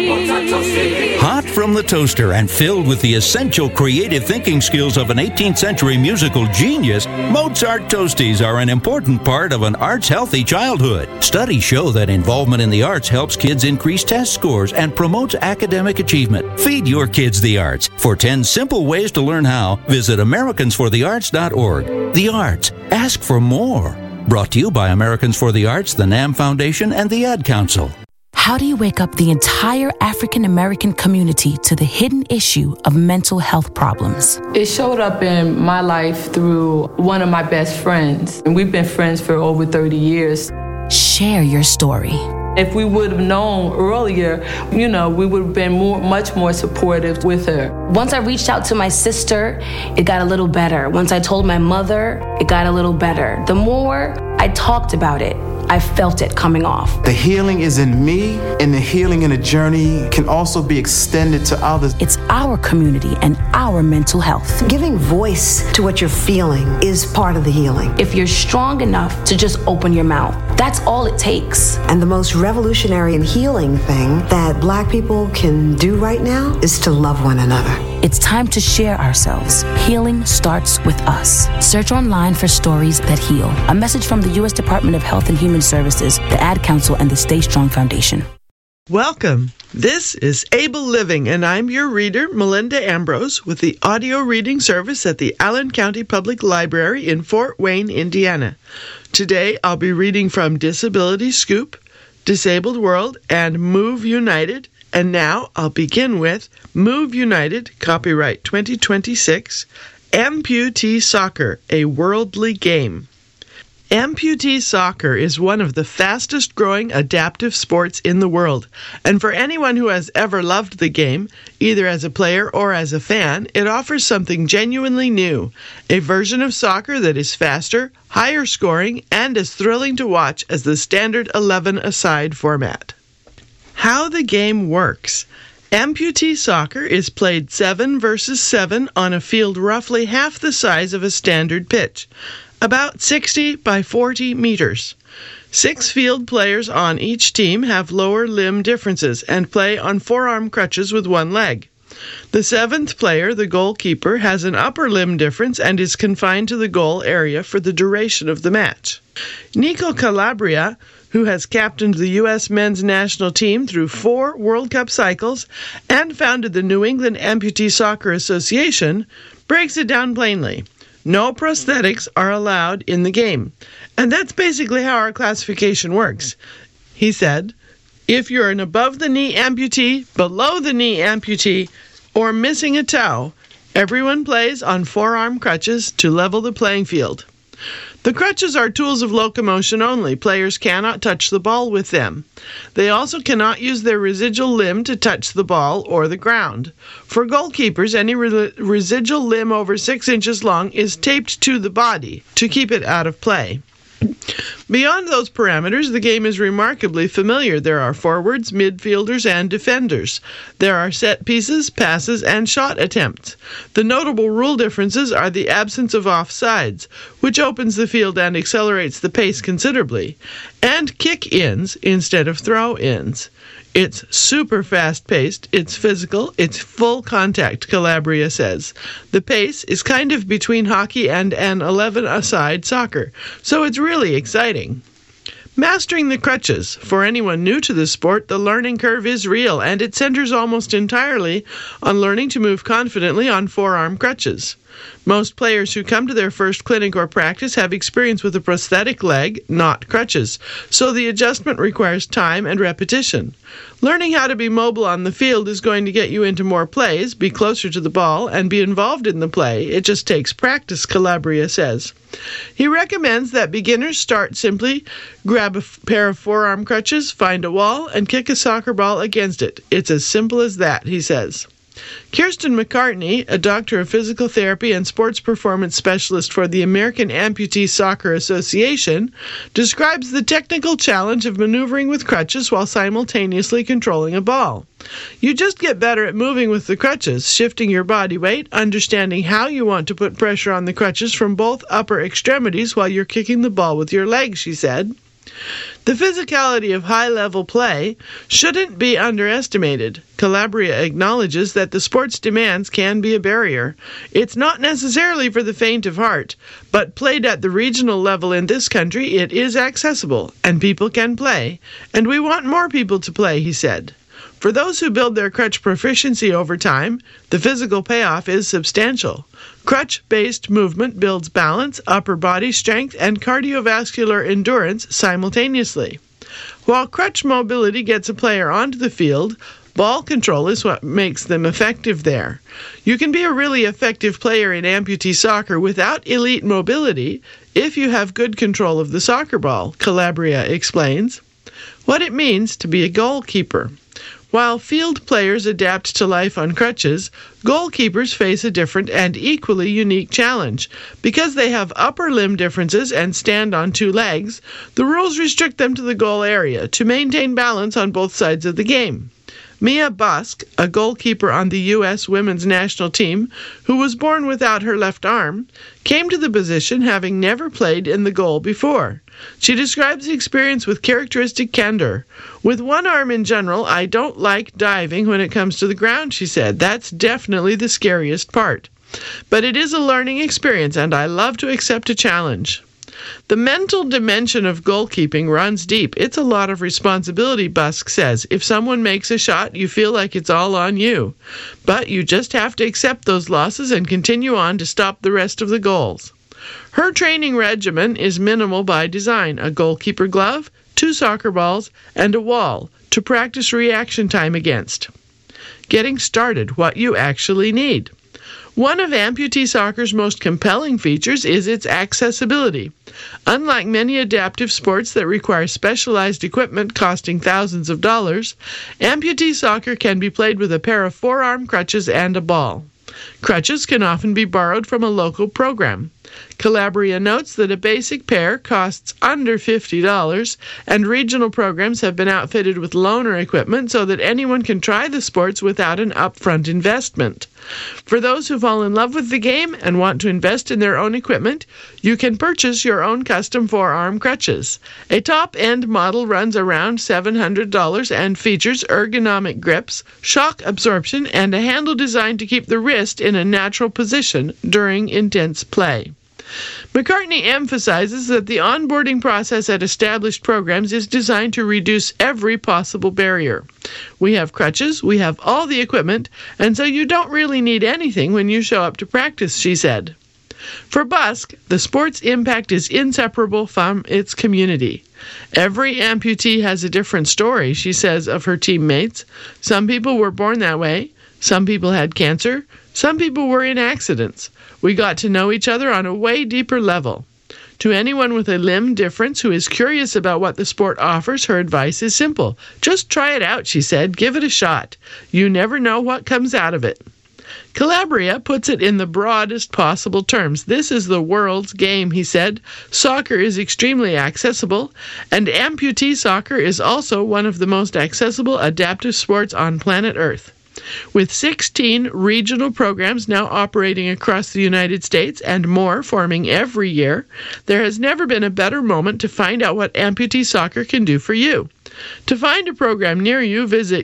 Hot from the toaster and filled with the essential creative thinking skills of an 18th century musical genius, Mozart Toasties are an important part of an arts-healthy childhood. Studies show that involvement in the arts helps kids increase test scores and promotes academic achievement. Feed your kids the arts. For 10 simple ways to learn how, visit AmericansForTheArts.org. The arts. Ask for more. Brought to you by Americans for the Arts, the NAM Foundation, and the Ad Council. How do you wake up the entire African American community to the hidden issue of mental health problems? It showed up in my life through one of my best friends. And we've been friends for over 30 years. Share your story. If we would have known earlier, we would have been much more supportive with her. Once I reached out to my sister, it got a little better. Once I told my mother, it got a little better. The more I talked about it, I felt it coming off. The healing is in me, and the healing in a journey can also be extended to others. It's our community and our mental health. Giving voice to what you're feeling is part of the healing. If you're strong enough to just open your mouth, that's all it takes. And the most revolutionary and healing thing that Black people can do right now is to love one another. It's time to share ourselves. Healing starts with us. Search online for stories that heal. A message from the U.S. Department of Health and Human Services, the Ad Council, and the Stay Strong Foundation. Welcome. This is Able Living, and I'm your reader, Melinda Ambrose, with the audio reading service at the Allen County Public Library in Fort Wayne, Indiana. Today, I'll be reading from Disability Scoop, Disabled World, and Move United. And now I'll begin with Move United, copyright 2026, Amputee Soccer, a Worldly Game. Amputee soccer is one of the fastest growing adaptive sports in the world, and for anyone who has ever loved the game, either as a player or as a fan, it offers something genuinely new, a version of soccer that is faster, higher scoring, and as thrilling to watch as the standard 11-a-side format. How the game works. Amputee soccer is played 7 versus 7 on a field roughly half the size of a standard pitch, about 60 by 40 meters. 6 field players on each team have lower limb differences and play on forearm crutches with one leg. The 7th player, the goalkeeper, has an upper limb difference and is confined to the goal area for the duration of the match. Nico Calabria, who has captained the U.S. men's national team through 4 World Cup cycles and founded the New England Amputee Soccer Association, breaks it down plainly. No prosthetics are allowed in the game. And that's basically how our classification works. He said, if you're an above-the-knee amputee, below-the-knee amputee, or missing a toe, everyone plays on forearm crutches to level the playing field. The crutches are tools of locomotion only. Players cannot touch the ball with them. They also cannot use their residual limb to touch the ball or the ground. For goalkeepers, any residual limb over 6 inches long is taped to the body to keep it out of play. Beyond those parameters, the game is remarkably familiar. There are forwards, midfielders, and defenders. There are set pieces, passes, and shot attempts. The notable rule differences are the absence of offsides, which opens the field and accelerates the pace considerably, and kick-ins instead of throw-ins. It's super fast-paced, it's physical, it's full contact, Calabria says. The pace is kind of between hockey and an 11-a-side soccer, so it's really exciting. Mastering the crutches. For anyone new to the sport, the learning curve is real, and it centers almost entirely on learning to move confidently on forearm crutches. Most players who come to their first clinic or practice have experience with a prosthetic leg, not crutches, so the adjustment requires time and repetition. Learning how to be mobile on the field is going to get you into more plays, be closer to the ball, and be involved in the play. It just takes practice, Calabria says. He recommends that beginners start simply, grab a pair of forearm crutches, find a wall, and kick a soccer ball against it. It's as simple as that, he says. Kirsten McCartney, a doctor of physical therapy and sports performance specialist for the American Amputee Soccer Association, describes the technical challenge of maneuvering with crutches while simultaneously controlling a ball. You just get better at moving with the crutches, shifting your body weight, understanding how you want to put pressure on the crutches from both upper extremities while you're kicking the ball with your legs, she said. The physicality of high-level play shouldn't be underestimated. Calabria acknowledges that the sport's demands can be a barrier. It's not necessarily for the faint of heart, but played at the regional level in this country, it is accessible, and people can play. And we want more people to play, he said. For those who build their crutch proficiency over time, the physical payoff is substantial. Crutch-based movement builds balance, upper body strength, and cardiovascular endurance simultaneously. While crutch mobility gets a player onto the field, ball control is what makes them effective there. You can be a really effective player in amputee soccer without elite mobility if you have good control of the soccer ball, Calabria explains. What it means to be a goalkeeper. While field players adapt to life on crutches, goalkeepers face a different and equally unique challenge. Because they have upper limb differences and stand on two legs, the rules restrict them to the goal area to maintain balance on both sides of the game. Mia Busk, a goalkeeper on the U.S. women's national team, who was born without her left arm, came to the position having never played in the goal before. She describes the experience with characteristic candor. With one arm in general, I don't like diving when it comes to the ground, she said. That's definitely the scariest part. But it is a learning experience, and I love to accept a challenge. The mental dimension of goalkeeping runs deep. It's a lot of responsibility, Busk says. If someone makes a shot, you feel like it's all on you. But you just have to accept those losses and continue on to stop the rest of the goals. Her training regimen is minimal by design: a goalkeeper glove, 2 soccer balls, and a wall to practice reaction time against. Getting started, what you actually need. One of amputee soccer's most compelling features is its accessibility. Unlike many adaptive sports that require specialized equipment costing thousands of dollars, amputee soccer can be played with a pair of forearm crutches and a ball. Crutches can often be borrowed from a local program. Calabria notes that a basic pair costs under $50, and regional programs have been outfitted with loaner equipment so that anyone can try the sports without an upfront investment. For those who fall in love with the game and want to invest in their own equipment, you can purchase your own custom forearm crutches. A top-end model runs around $700 and features ergonomic grips, shock absorption, and a handle designed to keep the wrist in a natural position during intense play. McCartney emphasizes that the onboarding process at established programs is designed to reduce every possible barrier. We have crutches, we have all the equipment, and so you don't really need anything when you show up to practice, she said. For Busk, the sport's impact is inseparable from its community. Every amputee has a different story, she says of her teammates. Some people were born that way. Some people had cancer. Some people were in accidents. We got to know each other on a way deeper level. To anyone with a limb difference who is curious about what the sport offers, her advice is simple. Just try it out, she said. Give it a shot. You never know what comes out of it. Calabria puts it in the broadest possible terms. This is the world's game, he said. Soccer is extremely accessible, and amputee soccer is also one of the most accessible adaptive sports on planet Earth. With 16 regional programs now operating across the United States and more forming every year, there has never been a better moment to find out what amputee soccer can do for you. To find a program near you, visit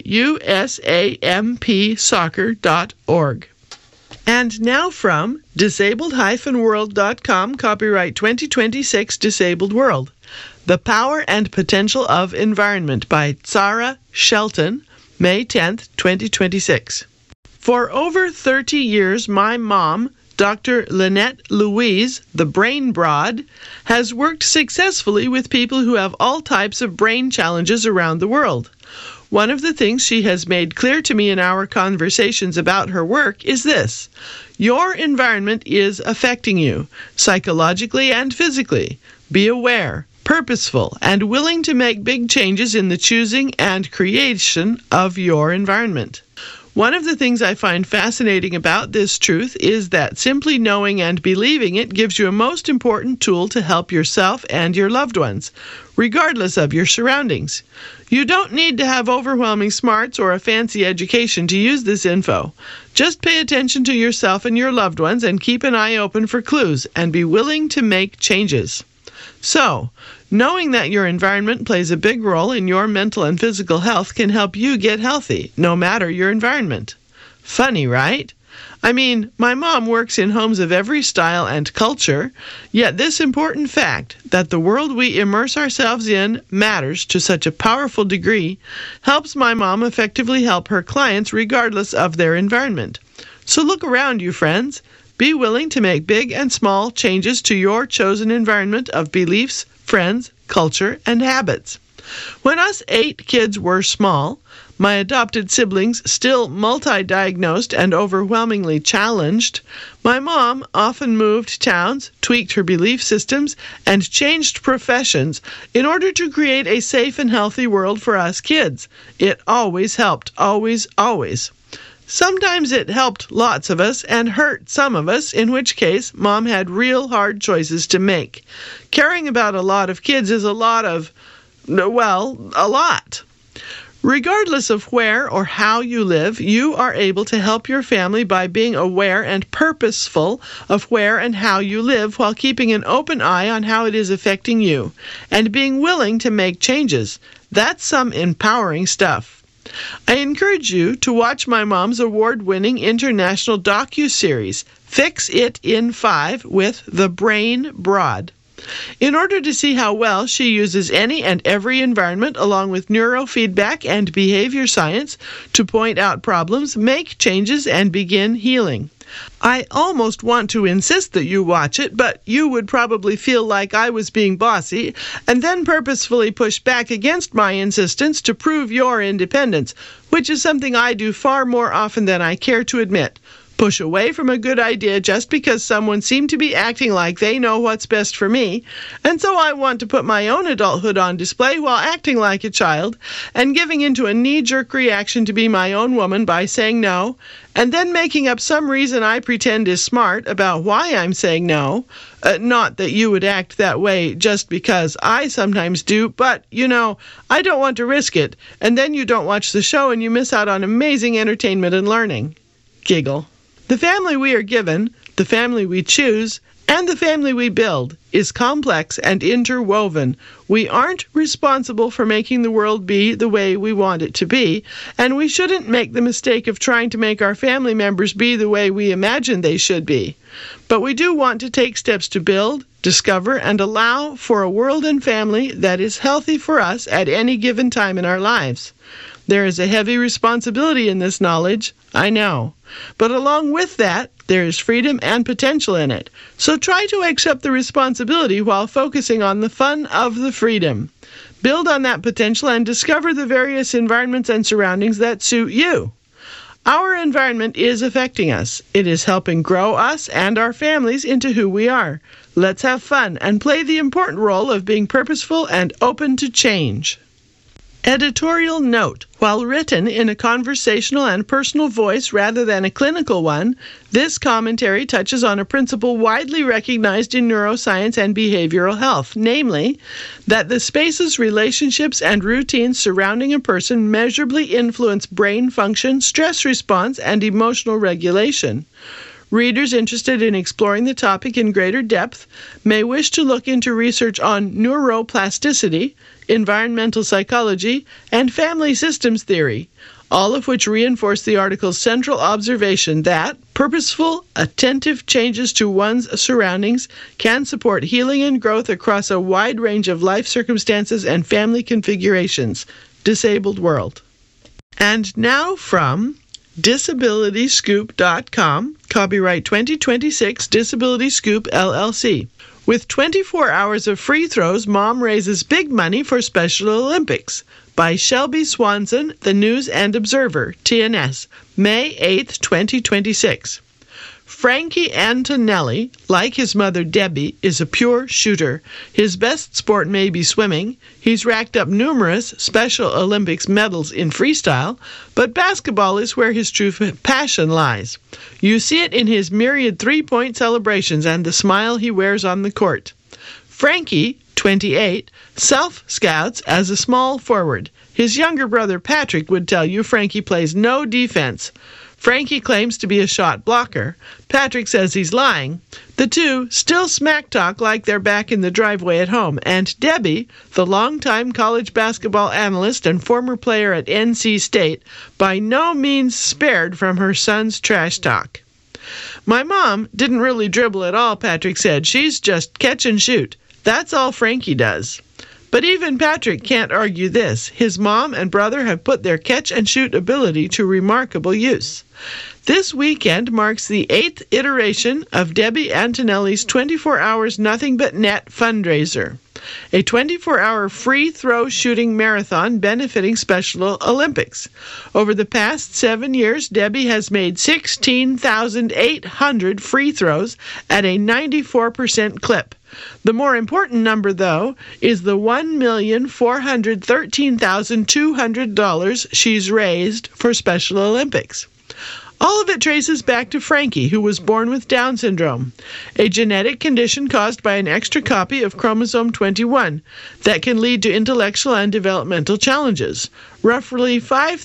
usampsoccer.org. And now from disabled-world.com, copyright 2026 Disabled World. The Power and Potential of Environment by Tsara Shelton, May 10th, 2026. For over 30 years, my mom, Dr. Lynette Louise, the Brain Broad, has worked successfully with people who have all types of brain challenges around the world. One of the things she has made clear to me in our conversations about her work is this: your environment is affecting you, psychologically and physically. Be aware, purposeful, and willing to make big changes in the choosing and creation of your environment. One of the things I find fascinating about this truth is that simply knowing and believing it gives you a most important tool to help yourself and your loved ones, regardless of your surroundings. You don't need to have overwhelming smarts or a fancy education to use this info. Just pay attention to yourself and your loved ones and keep an eye open for clues and be willing to make changes. So, Knowing that your environment plays a big role in your mental and physical health can help you get healthy, no matter your environment. Funny, right? I mean, my mom works in homes of every style and culture, yet this important fact, that the world we immerse ourselves in matters to such a powerful degree, helps my mom effectively help her clients regardless of their environment. So look around you, friends. Be willing to make big and small changes to your chosen environment of beliefs, friends, culture, and habits. When us 8 kids were small, my adopted siblings still multi-diagnosed and overwhelmingly challenged, my mom often moved towns, tweaked her belief systems, and changed professions in order to create a safe and healthy world for us kids. It always helped, always, always. Sometimes it helped lots of us and hurt some of us, in which case Mom had real hard choices to make. Caring about a lot of kids is a lot. Regardless of where or how you live, you are able to help your family by being aware and purposeful of where and how you live while keeping an open eye on how it is affecting you, and being willing to make changes. That's some empowering stuff. I encourage you to watch my mom's award-winning international docu-series, Fix It in 5 with The Brain Broad. In order to see how well she uses any and every environment along with neurofeedback and behavior science to point out problems, make changes, and begin healing. I almost want to insist that you watch it, but you would probably feel like I was being bossy and then purposefully push back against my insistence to prove your independence, which is something I do far more often than I care to admit. Push away from a good idea just because someone seemed to be acting like they know what's best for me, and so I want to put my own adulthood on display while acting like a child and giving into a knee-jerk reaction to be my own woman by saying no, and then making up some reason I pretend is smart about why I'm saying no. Not that you would act that way just because I sometimes do, but, I don't want to risk it, and then you don't watch the show and you miss out on amazing entertainment and learning. Giggle. The family we are given, the family we choose, and the family we build is complex and interwoven. We aren't responsible for making the world be the way we want it to be, and we shouldn't make the mistake of trying to make our family members be the way we imagine they should be. But we do want to take steps to build, discover, and allow for a world and family that is healthy for us at any given time in our lives. There is a heavy responsibility in this knowledge, I know. But along with that, there is freedom and potential in it. So try to accept the responsibility while focusing on the fun of the freedom. Build on that potential and discover the various environments and surroundings that suit you. Our environment is affecting us. It is helping grow us and our families into who we are. Let's have fun and play the important role of being purposeful and open to change. Editorial note: while written in a conversational and personal voice rather than a clinical one, this commentary touches on a principle widely recognized in neuroscience and behavioral health, namely, that the spaces, relationships, and routines surrounding a person measurably influence brain function, stress response, and emotional regulation. Readers interested in exploring the topic in greater depth may wish to look into research on neuroplasticity, environmental psychology, and family systems theory, all of which reinforce the article's central observation that purposeful, attentive changes to one's surroundings can support healing and growth across a wide range of life circumstances and family configurations. Disabled World. And now from DisabilityScoop.com, copyright 2026, Disability Scoop, LLC. With 24 hours of free throws, Mom raises big money for Special Olympics. By Shelby Swanson, The News and Observer, TNS, May 8, 2026. Frankie Antonelli, like his mother Debbie, is a pure shooter. His best sport may be swimming. He's racked up numerous Special Olympics medals in freestyle, but basketball is where his true passion lies. You see it in his myriad three-point celebrations and the smile he wears on the court. Frankie, 28, self-scouts as a small forward. His younger brother Patrick would tell you Frankie plays no defense. Frankie claims to be a shot blocker. Patrick says he's lying. The two still smack talk like they're back in the driveway at home. And Debbie, the longtime college basketball analyst and former player at NC State, by no means spared from her son's trash talk. My mom didn't really dribble at all, Patrick said. She's just catch and shoot. That's all Frankie does. But even Patrick can't argue this. His mom and brother have put their catch-and-shoot ability to remarkable use. This weekend marks the 8th iteration of Debbie Antonelli's 24 Hours Nothing But Net fundraiser, a 24-hour free-throw shooting marathon benefiting Special Olympics. Over the past 7 years, Debbie has made 16,800 free throws at a 94% clip. The more important number, though, is the $1,413,200 she's raised for Special Olympics. All of it traces back to Frankie, who was born with Down syndrome, a genetic condition caused by an extra copy of chromosome 21 that can lead to intellectual and developmental challenges. Roughly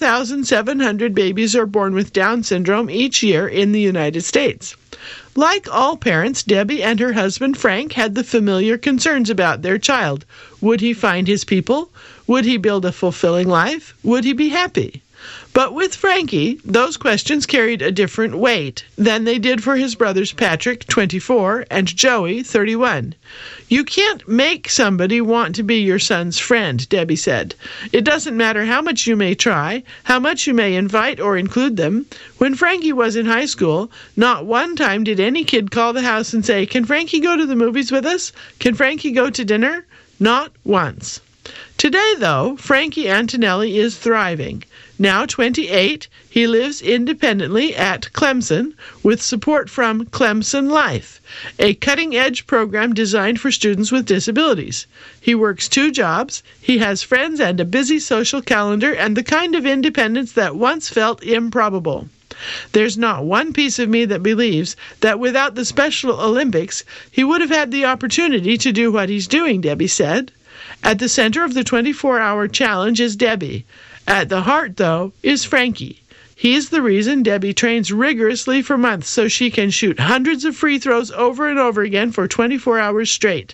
5,700 babies are born with Down syndrome each year in the United States. Like all parents, Debbie and her husband Frank had the familiar concerns about their child. Would he find his people? Would he build a fulfilling life? Would he be happy? But with Frankie, those questions carried a different weight than they did for his brothers Patrick, 24, and Joey, 31. You can't make somebody want to be your son's friend, Debbie said. It doesn't matter how much you may try, how much you may invite or include them. When Frankie was in high school, not one time did any kid call the house and say, "Can Frankie go to the movies with us? Can Frankie go to dinner?" Not once. Today, though, Frankie Antonelli is thriving. Now 28, he lives independently at Clemson with support from Clemson Life, a cutting-edge program designed for students with disabilities. He works 2 jobs, he has friends and a busy social calendar, and the kind of independence that once felt improbable. There's not one piece of me that believes that without the Special Olympics, he would have had the opportunity to do what he's doing, Debbie said. At the center of the 24-hour challenge is Debbie. At the heart, though, is Frankie. He's the reason Debbie trains rigorously for months so she can shoot hundreds of free throws over and over again for 24 hours straight.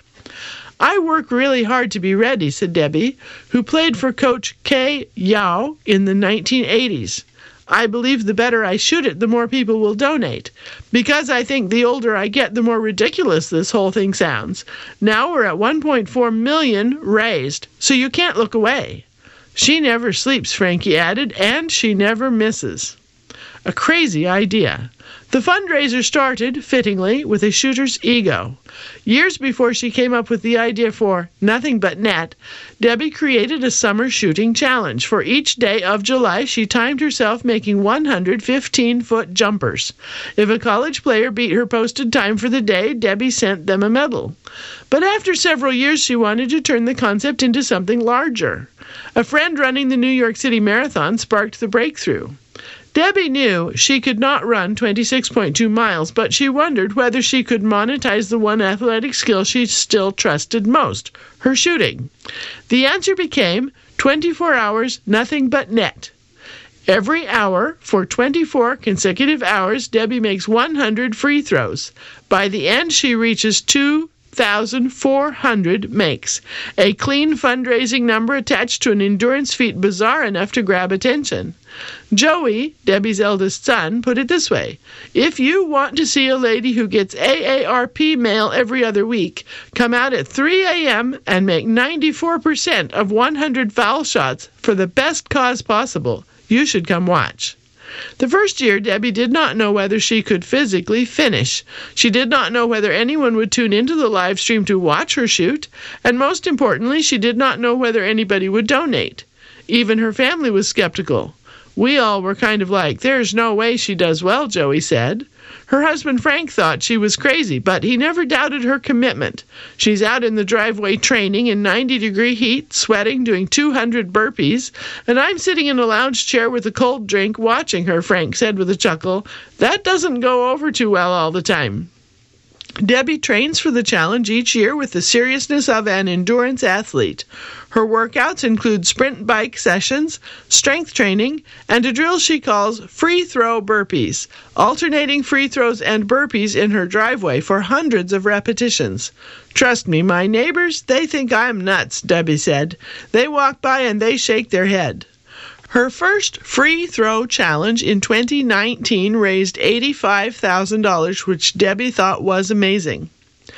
I work really hard to be ready, said Debbie, who played for Coach Kay Yao in the 1980s. I believe the better I shoot it, the more people will donate. Because I think the older I get, the more ridiculous this whole thing sounds. Now we're at 1.4 million raised, so you can't look away. She never sleeps, Frankie added, and she never misses. A crazy idea. The fundraiser started, fittingly, with a shooter's ego. Years before she came up with the idea for Nothing But Net, Debbie created a summer shooting challenge. For each day of July, she timed herself making 115-foot jumpers. If a college player beat her posted time for the day, Debbie sent them a medal. But after several years, she wanted to turn the concept into something larger. A friend running the New York City Marathon sparked the breakthrough. Debbie knew she could not run 26.2 miles, but she wondered whether she could monetize the one athletic skill she still trusted most, her shooting. The answer became 24 hours, nothing but net. Every hour, for 24 consecutive hours, Debbie makes 100 free throws. By the end, she reaches 2,400 makes, a clean fundraising number attached to an endurance feat bizarre enough to grab attention. Joey, Debbie's eldest son, put it this way: if you want to see a lady who gets AARP mail every other week, come out at 3 a.m. and make 94% of 100 foul shots for the best cause possible. You should come watch. The first year, Debbie did not know whether she could physically finish. She did not know whether anyone would tune into the live stream to watch her shoot, and most importantly, she did not know whether anybody would donate. Even her family was skeptical. We all were kind of like, "There's no way she does well," Joey said. Her husband Frank thought she was crazy, but he never doubted her commitment. She's out in the driveway training in 90-degree heat, sweating, doing 200 burpees, and I'm sitting in a lounge chair with a cold drink watching her, Frank said with a chuckle. That doesn't go over too well all the time. Debbie trains for the challenge each year with the seriousness of an endurance athlete. Her workouts include sprint bike sessions, strength training, and a drill she calls free throw burpees, alternating free throws and burpees in her driveway for hundreds of repetitions. "Trust me, my neighbors, they think I'm nuts," Debbie said. "They walk by and they shake their head." Her first free throw challenge in 2019 raised $85,000, which Debbie thought was amazing.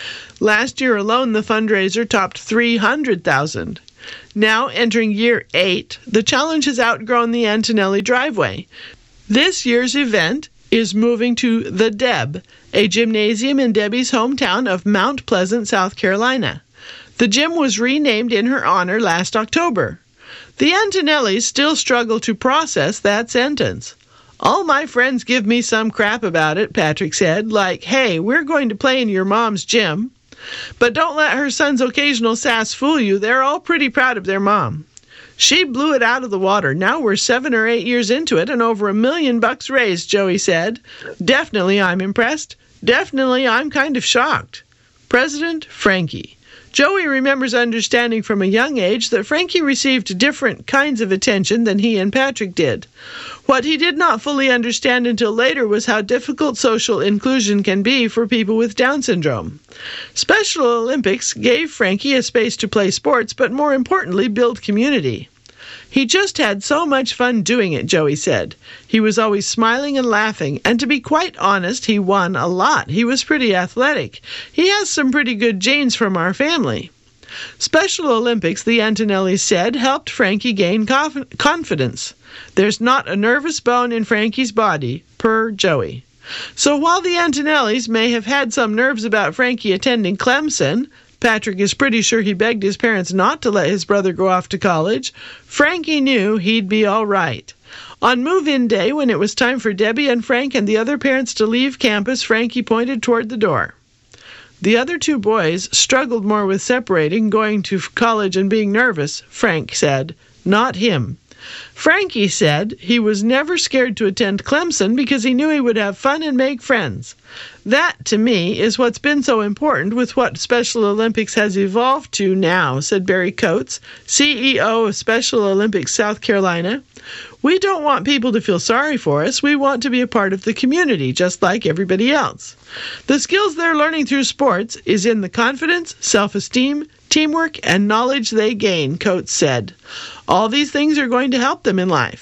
Last year alone, the fundraiser topped $300,000. Now entering year 8, the challenge has outgrown the Antonelli driveway. This year's event is moving to the Deb, a gymnasium in Debbie's hometown of Mount Pleasant, South Carolina. The gym was renamed in her honor last October. The Antonellis still struggle to process that sentence. "All my friends give me some crap about it," Patrick said, like, "Hey, we're going to play in your mom's gym." But don't let her son's occasional sass fool you. They're all pretty proud of their mom. "She blew it out of the water. Now we're 7 or 8 years into it and over $1 million raised," Joey said. "Definitely I'm impressed. Definitely I'm kind of shocked." President Frankie. Joey remembers understanding from a young age that Frankie received different kinds of attention than he and Patrick did. What he did not fully understand until later was how difficult social inclusion can be for people with Down syndrome. Special Olympics gave Frankie a space to play sports, but more importantly, build community. "He just had so much fun doing it," Joey said. "He was always smiling and laughing, and to be quite honest, he won a lot. He was pretty athletic. He has some pretty good genes from our family." Special Olympics, the Antonellis said, helped Frankie gain confidence. "There's not a nervous bone in Frankie's body," per Joey. So while the Antonellis may have had some nerves about Frankie attending Clemson, Patrick is pretty sure he begged his parents not to let his brother go off to college, Frankie knew he'd be all right. On move-in day, when it was time for Debbie and Frank and the other parents to leave campus, Frankie pointed toward the door. The other 2 boys struggled more with separating, going to college and being nervous, Frank said. Not him. Frankie said he was never scared to attend Clemson because he knew he would have fun and make friends. That, to me, is what's been so important with what Special Olympics has evolved to now, said Barry Coates, CEO of Special Olympics South Carolina. "We don't want people to feel sorry for us. We want to be a part of the community, just like everybody else. The skills they're learning through sports is in the confidence, self-esteem, teamwork, and knowledge they gain," Coates said. "All these things are going to help them in life."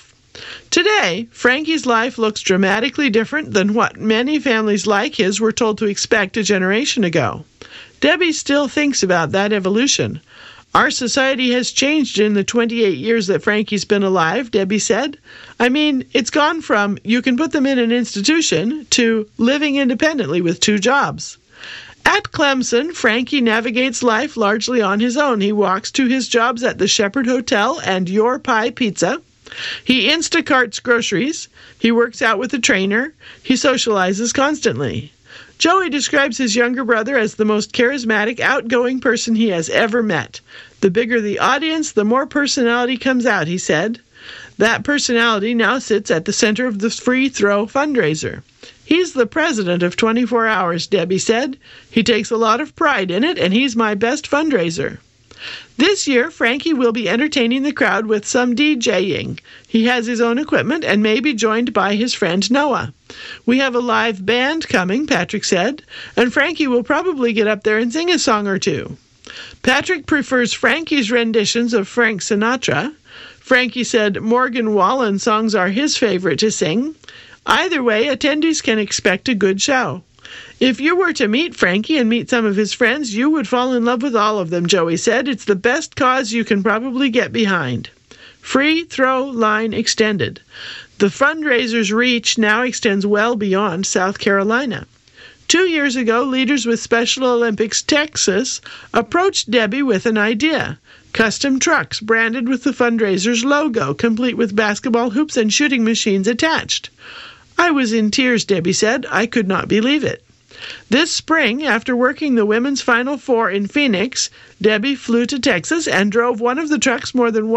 Today, Frankie's life looks dramatically different than what many families like his were told to expect a generation ago. Debbie still thinks about that evolution. "Our society has changed in the 28 years that Frankie's been alive," Debbie said. "I mean, it's gone from you can put them in an institution to living independently with 2 jobs. At Clemson, Frankie navigates life largely on his own. He walks to his jobs at the Shepherd Hotel and Your Pie Pizza. He Instacarts groceries. He works out with a trainer. He socializes constantly." Joey describes his younger brother as the most charismatic, outgoing person he has ever met. "The bigger the audience, the more personality comes out," he said. That personality now sits at the center of the free throw fundraiser. "He's the president of 24 Hours, Debbie said. "He takes a lot of pride in it, and he's my best fundraiser." This year, Frankie will be entertaining the crowd with some DJing. He has his own equipment and may be joined by his friend Noah. "We have a live band coming," Patrick said, "and Frankie will probably get up there and sing a song or 2. Patrick prefers Frankie's renditions of Frank Sinatra. Frankie said Morgan Wallen songs are his favorite to sing. Either way, attendees can expect a good show. "If you were to meet Frankie and meet some of his friends, you would fall in love with all of them," Joey said. "It's the best cause you can probably get behind." Free throw line extended. The fundraiser's reach now extends well beyond South Carolina. 2 years ago, leaders with Special Olympics Texas approached Debbie with an idea. Custom trucks branded with the fundraiser's logo, complete with basketball hoops and shooting machines attached. "I was in tears," Debbie said. "I could not believe it." This spring, after working the women's Final Four in Phoenix, Debbie flew to Texas and drove one of the trucks more than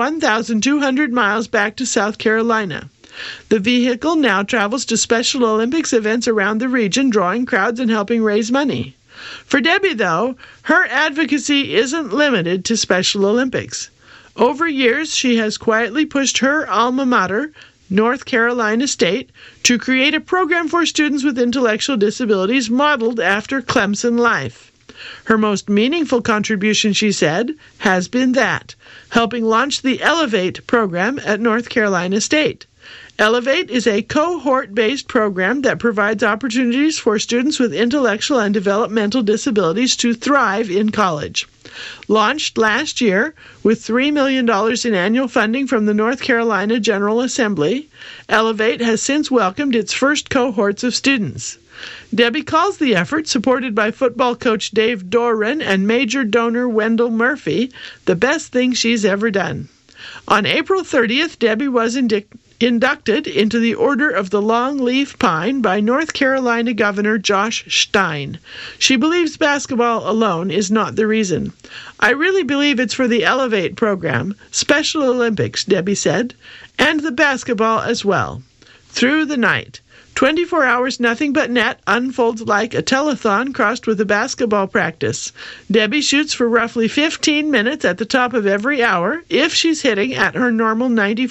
1,200 miles back to South Carolina. The vehicle now travels to Special Olympics events around the region, drawing crowds and helping raise money. For Debbie, though, her advocacy isn't limited to Special Olympics. Over years, she has quietly pushed her alma mater, North Carolina State, to create a program for students with intellectual disabilities modeled after Clemson Life. Her most meaningful contribution, she said, has been that, helping launch the Elevate program at North Carolina State. Elevate is a cohort-based program that provides opportunities for students with intellectual and developmental disabilities to thrive in college. Launched last year with $3 million in annual funding from the North Carolina General Assembly, Elevate has since welcomed its first cohorts of students. Debbie calls the effort, supported by football coach Dave Doran and major donor Wendell Murphy, the best thing she's ever done. On April 30th, Debbie was inducted into the Order of the Longleaf Pine by North Carolina Governor Josh Stein. She believes basketball alone is not the reason. I really believe it's for the Elevate program, Special Olympics, Debbie said, and the basketball as well. Through the night, 24 hours nothing but net unfolds like a telethon crossed with a basketball practice. Debbie shoots for roughly 15 minutes at the top of every hour if she's hitting at her normal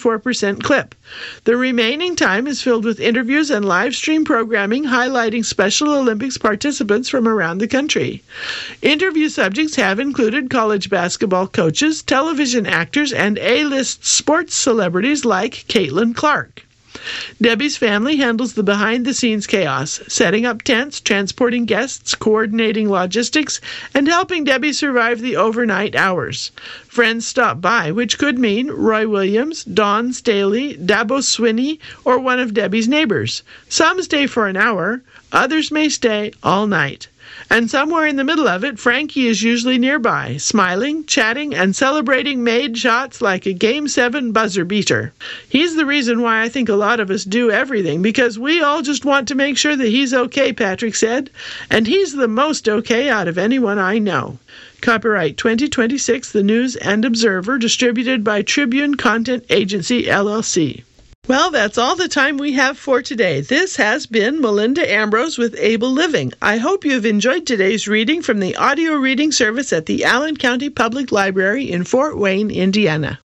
94% clip. The remaining time is filled with interviews and live stream programming highlighting Special Olympics participants from around the country. Interview subjects have included college basketball coaches, television actors, and A-list sports celebrities like Caitlin Clark. Debbie's family handles the behind-the-scenes chaos, setting up tents, transporting guests, coordinating logistics, and helping Debbie survive the overnight hours. Friends stop by, which could mean Roy Williams, Dawn Staley, Dabo Swinney, or one of Debbie's neighbors. Some stay for an hour, others may stay all night. And somewhere in the middle of it, Frankie is usually nearby, smiling, chatting, and celebrating made shots like a Game 7 buzzer beater. He's the reason why I think a lot of us do everything, because we all just want to make sure that he's okay, Patrick said. And he's the most okay out of anyone I know. Copyright 2026, The News and Observer, distributed by Tribune Content Agency, LLC. Well, that's all the time we have for today. This has been Melinda Ambrose with Able Living. I hope you've enjoyed today's reading from the audio reading service at the Allen County Public Library in Fort Wayne, Indiana.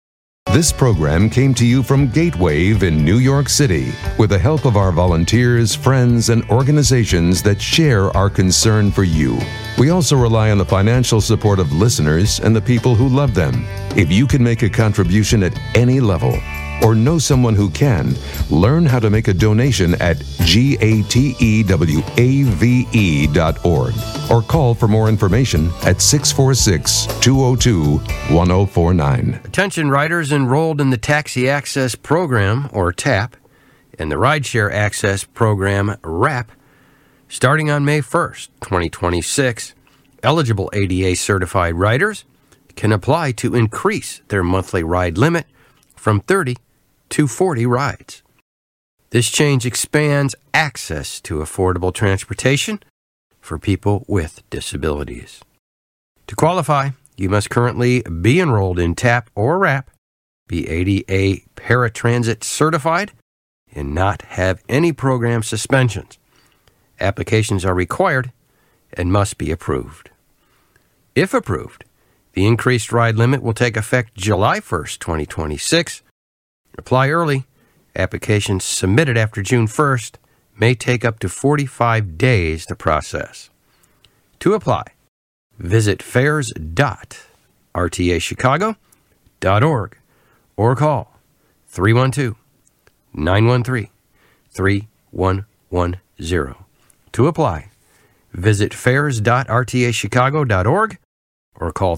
This program came to you from Gatewave in New York City with the help of our volunteers, friends, and organizations that share our concern for you. We also rely on the financial support of listeners and the people who love them. If you can make a contribution at any level, or know someone who can, learn how to make a donation at gatewave.org or call for more information at 646-202-1049. Attention riders enrolled in the Taxi Access Program, or TAP, and the Rideshare Access Program, RAP, starting on May 1st, 2026, eligible ADA certified riders can apply to increase their monthly ride limit from 30 to 40 rides. This change expands access to affordable transportation for people with disabilities. To qualify, you must currently be enrolled in TAP or RAP, be ADA paratransit certified, and not have any program suspensions. Applications are required and must be approved. If approved, the increased ride limit will take effect July 1st, 2026. Apply early. Applications submitted after June 1st may take up to 45 days to process. To apply, visit fairs.rtachicago.org or call 312-913-3110. To apply, visit fairs.rtachicago.org or call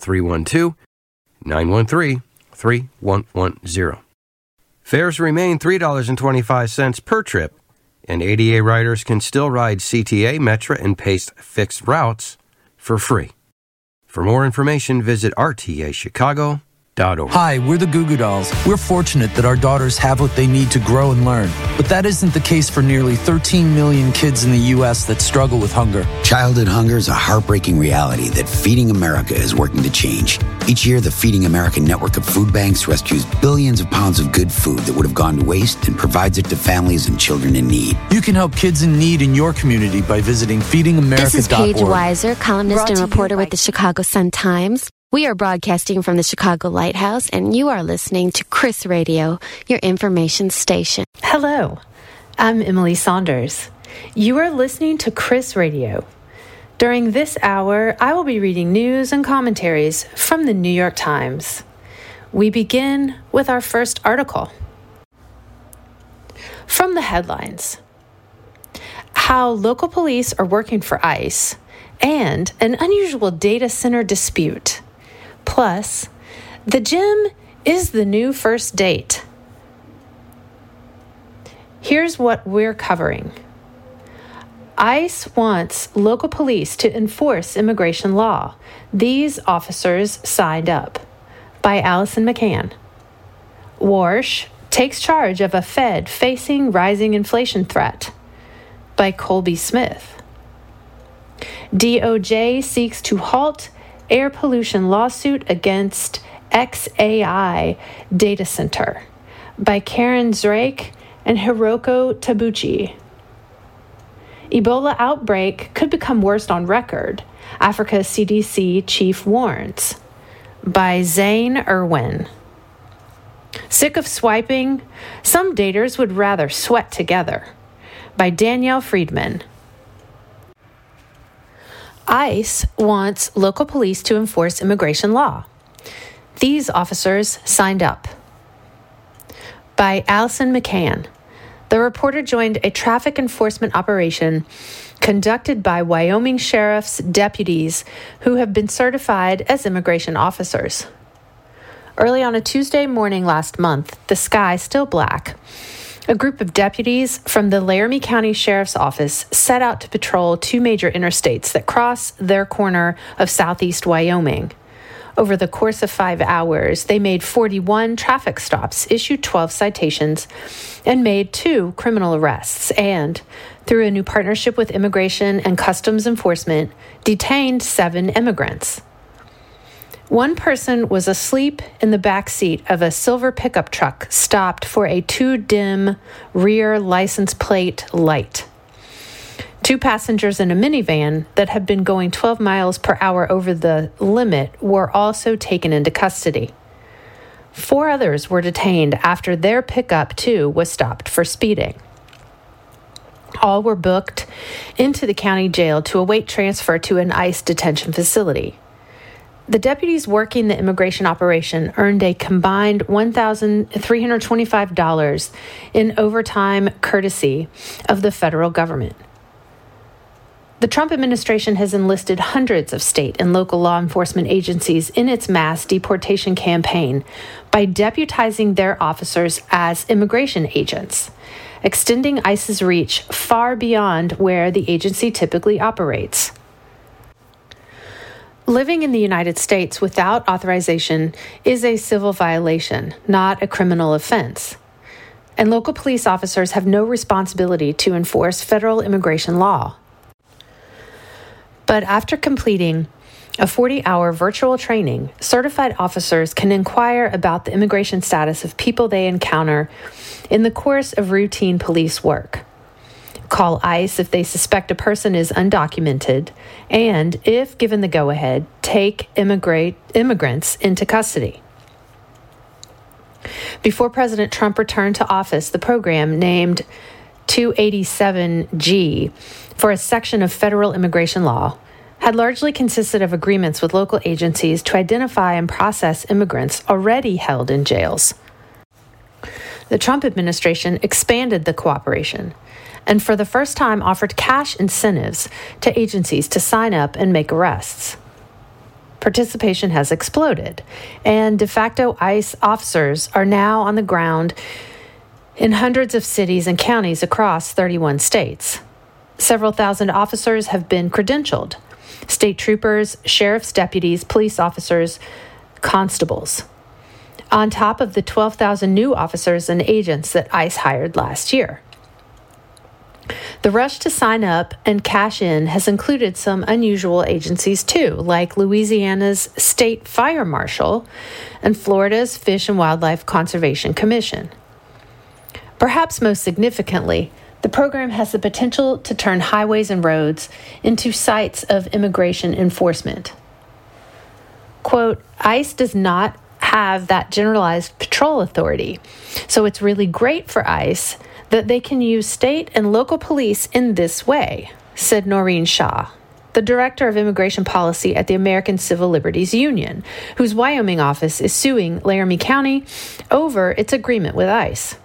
312-913-3110. Fares remain $3.25 per trip, and ADA riders can still ride CTA, Metra, and PACE fixed routes for free. For more information, visit rtachicago.org. Hi, we're the Goo Goo Dolls. We're fortunate that our daughters have what they need to grow and learn. But that isn't the case for nearly 13 million kids in the U.S. that struggle with hunger. Childhood hunger is a heartbreaking reality that Feeding America is working to change. Each year, the Feeding America network of food banks rescues billions of pounds of good food that would have gone to waste and provides it to families and children in need. You can help kids in need in your community by visiting feedingamerica.org. This is Paige Weiser, columnist and reporter with the Chicago Sun-Times. We are broadcasting from the Chicago Lighthouse, and you are listening to Chris Radio, your information station. Hello, I'm Emily Saunders. You are listening to Chris Radio. During this hour, I will be reading news and commentaries from the New York Times. We begin with our first article. From the headlines: How local police are working for ICE, and an unusual data center dispute. Plus, the gym is the new first date. Here's what we're covering. ICE wants local police to enforce immigration law. These officers signed up. By Allison McCann. Warsh takes charge of a Fed facing rising inflation threat. By Colby Smith. DOJ seeks to halt air pollution lawsuit against XAI data center. By Karen Zrake and Hiroko Tabuchi. Ebola outbreak could become worst on record. Africa CDC chief warns. By Zane Irwin. Sick of swiping? Some daters would rather sweat together. By Danielle Friedman. ICE wants local police to enforce immigration law. These officers signed up. By Allison McCann. The reporter joined a traffic enforcement operation conducted by Wyoming sheriff's deputies who have been certified as immigration officers. Early on a Tuesday morning last month, the sky still black, a group of deputies from the Laramie County Sheriff's Office set out to patrol two major interstates that cross their corner of southeast Wyoming. Over the course of 5 hours, they made 41 traffic stops, issued 12 citations, and made 2 criminal arrests, and, through a new partnership with Immigration and Customs Enforcement, detained 7 immigrants. One person was asleep in the back seat of a silver pickup truck stopped for a too-dim rear license plate light. 2 passengers in a minivan that had been going 12 miles per hour over the limit were also taken into custody. 4 others were detained after their pickup, too, was stopped for speeding. All were booked into the county jail to await transfer to an ICE detention facility. The deputies working the immigration operation earned a combined $1,325 in overtime courtesy of the federal government. The Trump administration has enlisted hundreds of state and local law enforcement agencies in its mass deportation campaign by deputizing their officers as immigration agents, extending ICE's reach far beyond where the agency typically operates. Living in the United States without authorization is a civil violation, not a criminal offense. And local police officers have no responsibility to enforce federal immigration law. But after completing a 40-hour virtual training, certified officers can inquire about the immigration status of people they encounter in the course of routine police work. Call ICE if they suspect a person is undocumented, and, if given the go-ahead, take immigrants into custody. Before President Trump returned to office, the program, named 287G, for a section of federal immigration law, had largely consisted of agreements with local agencies to identify and process immigrants already held in jails. The Trump administration expanded the cooperation and for the first time offered cash incentives to agencies to sign up and make arrests. Participation has exploded, and de facto ICE officers are now on the ground in hundreds of cities and counties across 31 states. Several thousand officers have been credentialed: state troopers, sheriff's deputies, police officers, constables. on top of the 12,000 new officers and agents that ICE hired last year. The rush to sign up and cash in has included some unusual agencies too, like Louisiana's State Fire Marshal and Florida's Fish and Wildlife Conservation Commission. Perhaps most significantly, the program has the potential to turn highways and roads into sites of immigration enforcement. Quote, ICE does not have that generalized patrol authority, so it's really great for ICE that they can use state and local police in this way, said Noreen Shaw, the director of immigration policy at the American Civil Liberties Union, whose Wyoming office is suing Laramie County over its agreement with ICE.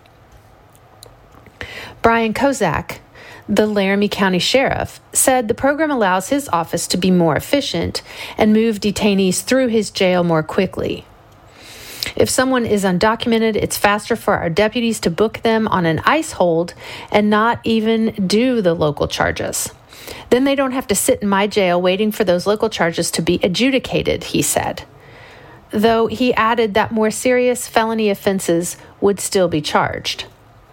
Brian Kozak, the Laramie County Sheriff, said the program allows his office to be more efficient and move detainees through his jail more quickly. If someone is undocumented, it's faster for our deputies to book them on an ICE hold and not even do the local charges. Then they don't have to sit in my jail waiting for those local charges to be adjudicated, he said. Though he added that more serious felony offenses would still be charged.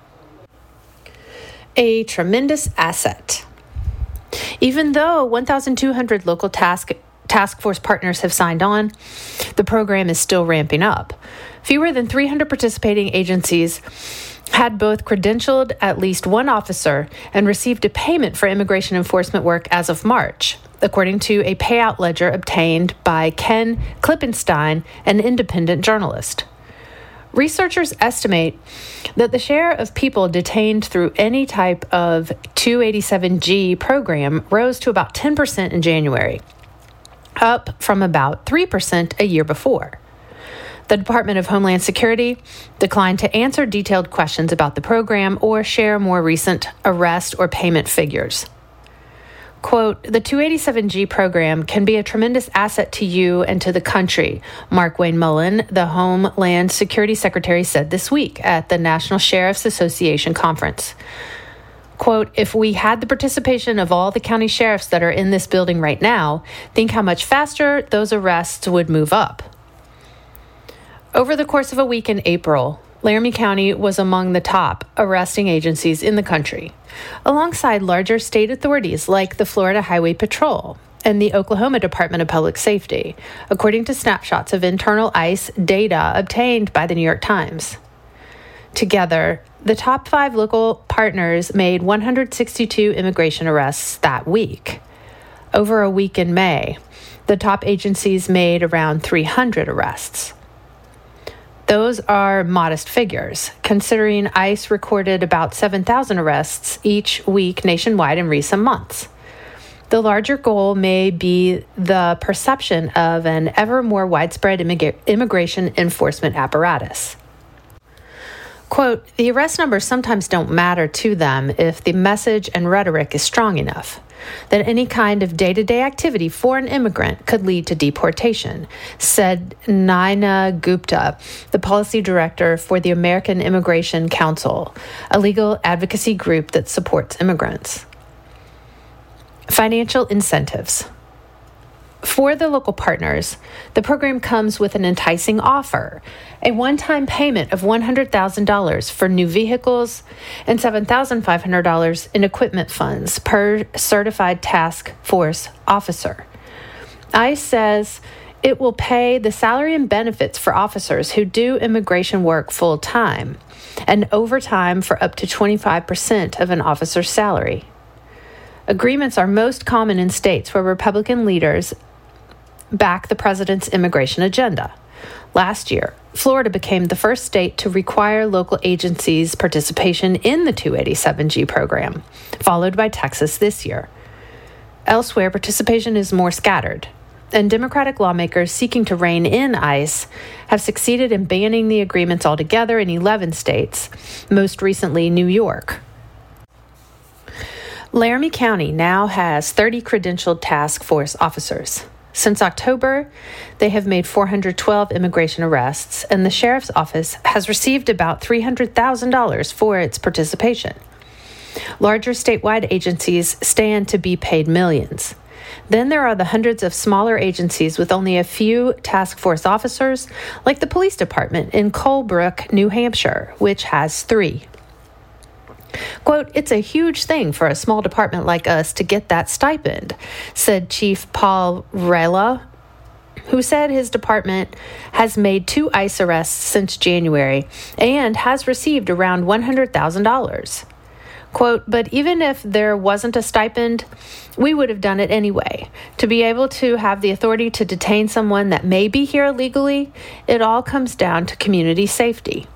A tremendous asset. Even though 1,200 local task force partners have signed on, the program is still ramping up. Fewer than 300 participating agencies had both credentialed at least one officer and received a payment for immigration enforcement work as of March, according to a payout ledger obtained by Ken Klippenstein, an independent journalist. Researchers estimate that the share of people detained through any type of 287G program rose to about 10% in January, up from about 3% a year before. The Department of Homeland Security declined to answer detailed questions about the program or share more recent arrest or payment figures. Quote, the 287G program can be a tremendous asset to you and to the country, Mark Wayne Mullen, the Homeland Security Secretary, said this week at the National Sheriff's Association conference. Quote, if we had the participation of all the county sheriffs that are in this building right now, think how much faster those arrests would move up. Over the course of a week in April, Laramie County was among the top arresting agencies in the country, alongside larger state authorities like the Florida Highway Patrol and the Oklahoma Department of Public Safety, according to snapshots of internal ICE data obtained by the New York Times. Together, the top 5 local partners made 162 immigration arrests that week. Over a week in May, the top agencies made around 300 arrests. Those are modest figures, considering ICE recorded about 7,000 arrests each week nationwide in recent months. The larger goal may be the perception of an ever more widespread immigration enforcement apparatus. Quote, the arrest numbers sometimes don't matter to them if the message and rhetoric is strong enough that any kind of day-to-day activity for an immigrant could lead to deportation, said Naina Gupta, the policy director for the American Immigration Council, a legal advocacy group that supports immigrants. Financial incentives. For the local partners, the program comes with an enticing offer, a one-time payment of $100,000 for new vehicles and $7,500 in equipment funds per certified task force officer. ICE says it will pay the salary and benefits for officers who do immigration work full-time and overtime for up to 25% of an officer's salary. Agreements are most common in states where Republican leaders back the president's immigration agenda. Last year, Florida became the first state to require local agencies' participation in the 287G program, followed by Texas this year. Elsewhere, participation is more scattered, and Democratic lawmakers seeking to rein in ICE have succeeded in banning the agreements altogether in 11 states, most recently New York. Laramie County now has 30 credentialed task force officers. Since October, they have made 412 immigration arrests, and the sheriff's office has received about $300,000 for its participation. Larger statewide agencies stand to be paid millions. Then there are the hundreds of smaller agencies with only a few task force officers, like the police department in Colebrook, New Hampshire, which has 3. Quote, "It's a huge thing for a small department like us to get that stipend," said Chief Paul Rella, who said his department has made 2 ICE arrests since January and has received around $100,000. Quote, "But even if there wasn't a stipend, we would have done it anyway. To be able to have the authority to detain someone that may be here illegally, it all comes down to community safety."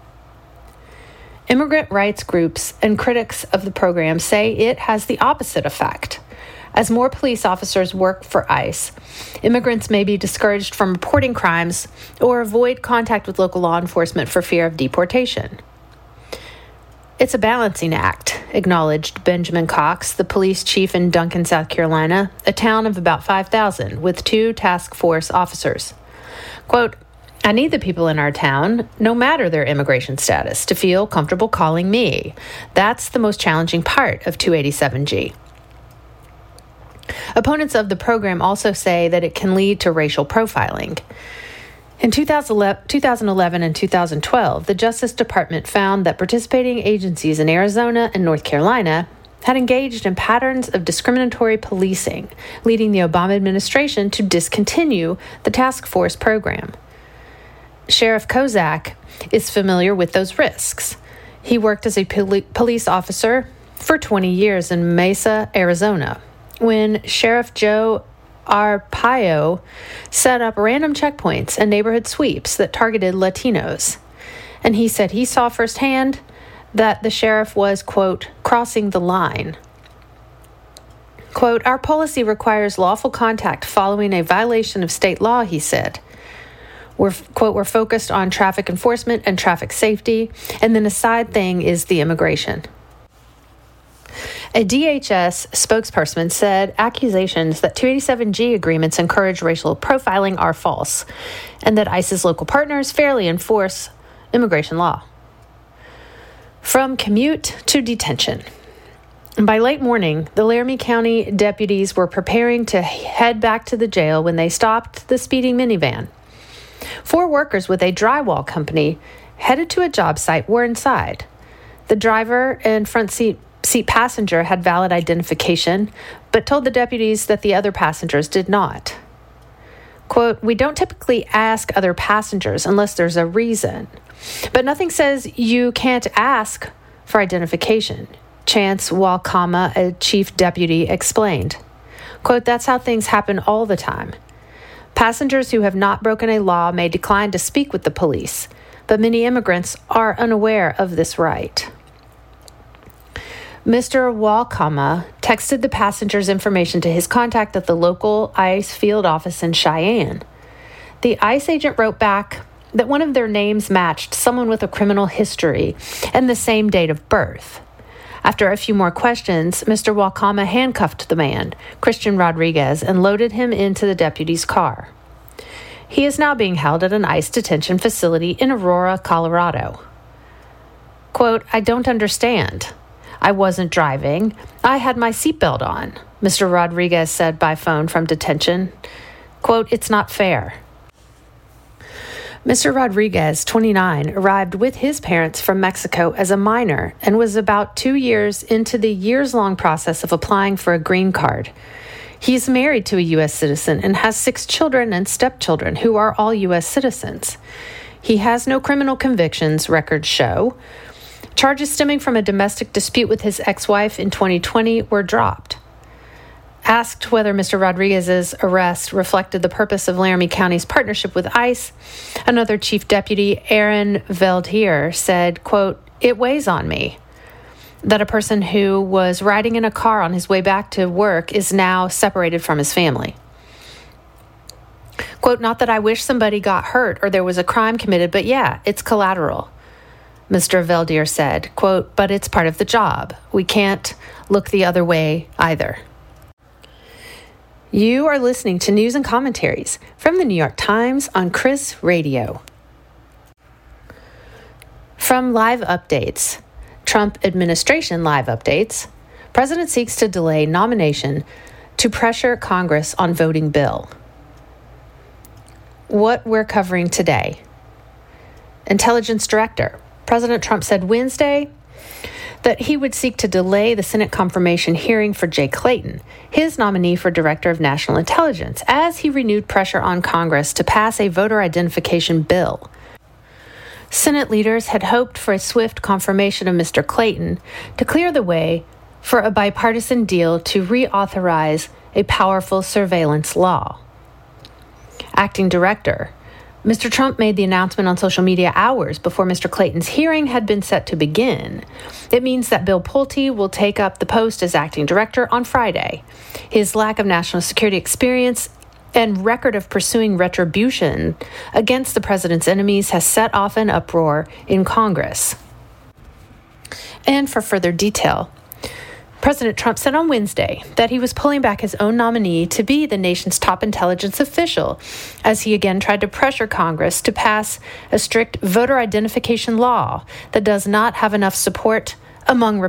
Immigrant rights groups and critics of the program say it has the opposite effect. As more police officers work for ICE, immigrants may be discouraged from reporting crimes or avoid contact with local law enforcement for fear of deportation. "It's a balancing act," acknowledged Benjamin Cox, the police chief in Duncan, South Carolina, a town of about 5,000 with 2 task force officers. Quote, "I need the people in our town, no matter their immigration status, to feel comfortable calling me. That's the most challenging part of 287G. Opponents of the program also say that it can lead to racial profiling. In 2011 and 2012, the Justice Department found that participating agencies in Arizona and North Carolina had engaged in patterns of discriminatory policing, leading the Obama administration to discontinue the task force program. Sheriff Kozak is familiar with those risks. He worked as a police officer for 20 years in Mesa, Arizona, when Sheriff Joe Arpaio set up random checkpoints and neighborhood sweeps that targeted Latinos. And he said he saw firsthand that the sheriff was, quote, "crossing the line." Quote, "Our policy requires lawful contact following a violation of state law," he said. We're focused on traffic enforcement and traffic safety, and then a side thing is the immigration." A DHS spokesperson said accusations that 287G agreements encourage racial profiling are false, and that ICE's local partners fairly enforce immigration law. From commute to detention. By late morning, the Laramie County deputies were preparing to head back to the jail when they stopped the speeding minivan. 4 workers with a drywall company headed to a job site were inside. The driver and front seat passenger had valid identification, but told the deputies that the other passengers did not. Quote, "We don't typically ask other passengers unless there's a reason, but nothing says you can't ask for identification," Chance Walkama, a chief deputy, explained. Quote, "That's how things happen all the time. Passengers who have not broken a law may decline to speak with the police, but many immigrants are unaware of this right." Mr. Walkama texted the passenger's information to his contact at the local ICE field office in Cheyenne. The ICE agent wrote back that one of their names matched someone with a criminal history and the same date of birth. After a few more questions, Mr. Walkama handcuffed the man, Christian Rodriguez, and loaded him into the deputy's car. He is now being held at an ICE detention facility in Aurora, Colorado. Quote, "I don't understand. I wasn't driving. I had my seatbelt on," Mr. Rodriguez said by phone from detention. Quote, "It's not fair." Mr. Rodriguez, 29, arrived with his parents from Mexico as a minor and was about 2 years into the years-long process of applying for a green card. He's married to a U.S. citizen and has 6 children and stepchildren who are all U.S. citizens. He has no criminal convictions, records show. Charges stemming from a domestic dispute with his ex-wife in 2020 were dropped. Asked whether Mr. Rodriguez's arrest reflected the purpose of Laramie County's partnership with ICE, another chief deputy, Aaron Veldheer, said, quote, "It weighs on me that a person who was riding in a car on his way back to work is now separated from his family. Quote, not that I wish somebody got hurt or there was a crime committed, but yeah, it's collateral." Mr. Veldheer said, quote, "But it's part of the job. We can't look the other way either." You are listening to news and commentaries from the New York Times on Chris Radio. From Live Updates, Trump administration live updates, President seeks to delay nomination to pressure Congress on voting bill. What we're covering today. Intelligence Director. President Trump said Wednesday that he would seek to delay the Senate confirmation hearing for Jay Clayton, his nominee for Director of National Intelligence, as he renewed pressure on Congress to pass a voter identification bill. Senate leaders had hoped for a swift confirmation of Mr. Clayton to clear the way for a bipartisan deal to reauthorize a powerful surveillance law. Acting Director. Mr. Trump made the announcement on social media hours before Mr. Clayton's hearing had been set to begin. It means that Bill Pulte will take up the post as acting director on Friday. His lack of national security experience and record of pursuing retribution against the president's enemies has set off an uproar in Congress. And for further detail, President Trump said on Wednesday that he was pulling back his own nominee to be the nation's top intelligence official as he again tried to pressure Congress to pass a strict voter identification law that does not have enough support among